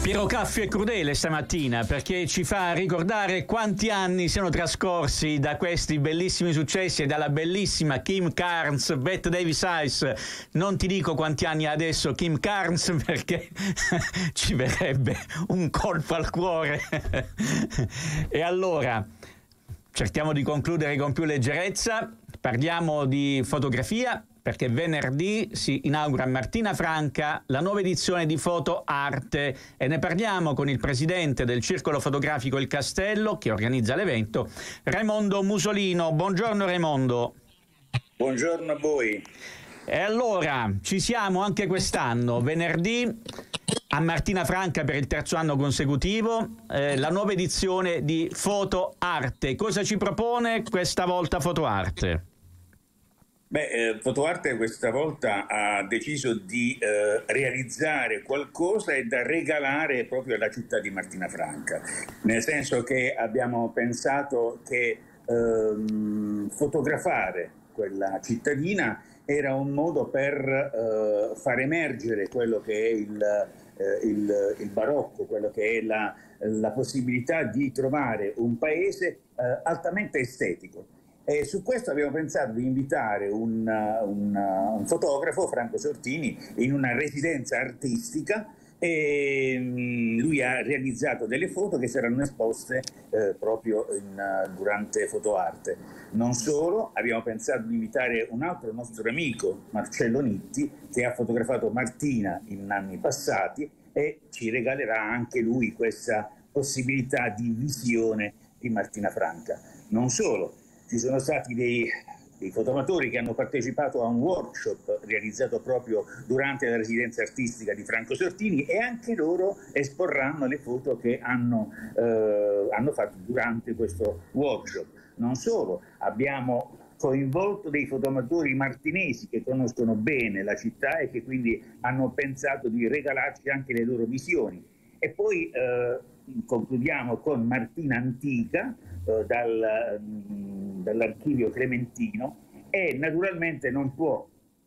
Piero Caffio è crudele stamattina perché ci fa ricordare quanti anni siano trascorsi da questi bellissimi successi e dalla bellissima Kim Carnes, Bette Davis Eyes. Non ti dico quanti anni ha adesso Kim Carnes perché ci verrebbe un colpo al cuore. E allora cerchiamo di concludere con più leggerezza. Parliamo di fotografia perché venerdì si inaugura a Martina Franca la nuova edizione di Foto Arte e ne parliamo con il presidente del Circolo Fotografico Il Castello che organizza l'evento, Raimondo Musolino. Buongiorno Raimondo. Buongiorno a voi. E allora ci siamo anche quest'anno, venerdì a Martina Franca per il terzo anno consecutivo, la nuova edizione di Foto Arte. Cosa ci propone questa volta Foto Arte? Foto Arte questa volta ha deciso di realizzare qualcosa e da regalare proprio alla città di Martina Franca, nel senso che abbiamo pensato che fotografare quella cittadina era un modo per far emergere quello che è il barocco, quello che è la possibilità di trovare un paese altamente estetico. E su questo abbiamo pensato di invitare un fotografo, Franco Sortini, in una residenza artistica e lui ha realizzato delle foto che saranno esposte proprio durante Foto Arte. Non solo, abbiamo pensato di invitare un altro nostro amico, Marcello Nitti, che ha fotografato Martina in anni passati e ci regalerà anche lui questa possibilità di visione di Martina Franca. Non solo, ci sono stati dei fotoamatori che hanno partecipato a un workshop realizzato proprio durante la residenza artistica di Franco Sortini e anche loro esporranno le foto che hanno fatto durante questo workshop. Non solo, abbiamo coinvolto dei fotoamatori martinesi che conoscono bene la città e che quindi hanno pensato di regalarci anche le loro visioni. E poi concludiamo con Martina Antica dall'archivio clementino e naturalmente non può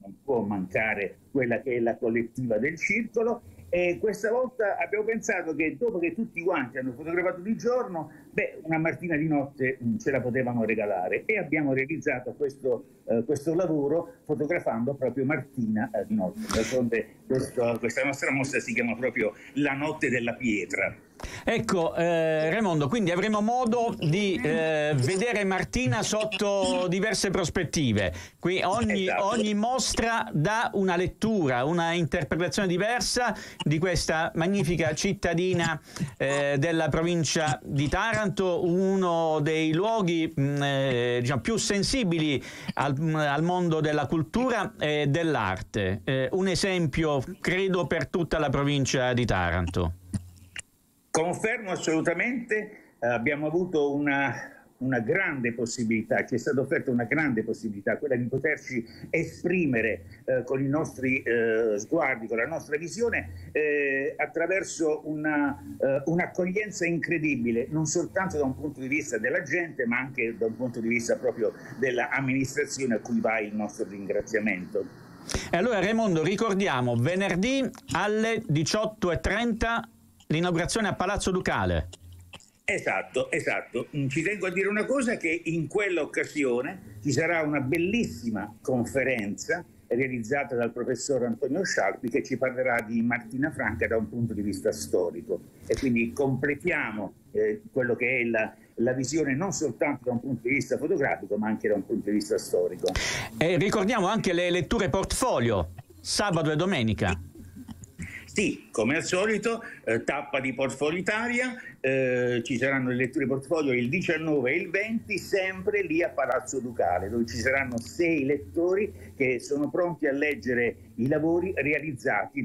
mancare quella che è la collettiva del circolo e questa volta abbiamo pensato che dopo che tutti quanti hanno fotografato di giorno, una Martina di notte ce la potevano regalare e abbiamo realizzato questo lavoro fotografando proprio Martina di notte. D'altronde questa nostra mostra si chiama proprio La notte della pietra. Ecco, Raimondo, quindi avremo modo di vedere Martina sotto diverse prospettive. Qui ogni mostra dà una lettura, una interpretazione diversa di questa magnifica cittadina della provincia di Taranto, uno dei luoghi più sensibili al mondo della cultura e dell'arte. Un esempio, credo, per tutta la provincia di Taranto. Confermo assolutamente, abbiamo avuto una grande possibilità, ci è stata offerta una grande possibilità, quella di poterci esprimere con i nostri sguardi, con la nostra visione, attraverso un'accoglienza incredibile, non soltanto da un punto di vista della gente, ma anche da un punto di vista proprio dell'amministrazione a cui va il nostro ringraziamento. E allora Raimondo, ricordiamo, venerdì alle 18:30 l'inaugurazione a Palazzo Ducale. Esatto. Ci tengo a dire una cosa, che in quell'occasione ci sarà una bellissima conferenza realizzata dal professor Antonio Sciarpi che ci parlerà di Martina Franca da un punto di vista storico e quindi completiamo quello che è la visione non soltanto da un punto di vista fotografico ma anche da un punto di vista storico. E ricordiamo anche le letture portfolio sabato e domenica. Sì, come al solito, tappa di Portfolio Italia, ci saranno le letture portfolio il 19 e il 20, sempre lì a Palazzo Ducale, dove ci saranno 6 lettori che sono pronti a leggere i lavori realizzati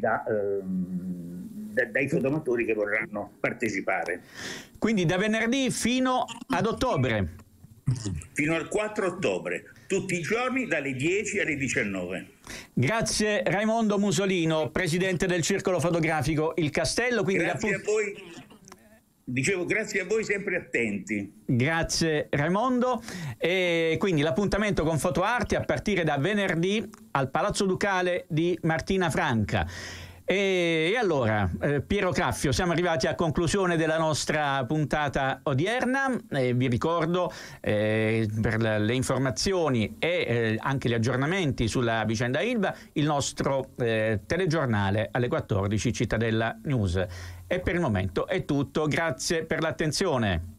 dai fotoamatori che vorranno partecipare. Quindi da venerdì fino ad ottobre? Fino al 4 ottobre, tutti i giorni dalle 10 alle 19. Grazie Raimondo Musolino, presidente del Circolo Fotografico Il Castello. Quindi grazie a voi. Dicevo, grazie a voi, sempre attenti. Grazie Raimondo. E quindi l'appuntamento con Foto Arte a partire da venerdì al Palazzo Ducale di Martina Franca. E allora, Piero Caffio, siamo arrivati a conclusione della nostra puntata odierna. Vi ricordo per le informazioni e anche gli aggiornamenti sulla vicenda Ilva, il nostro telegiornale alle 14, Cittadella News. E per il momento è tutto, grazie per l'attenzione.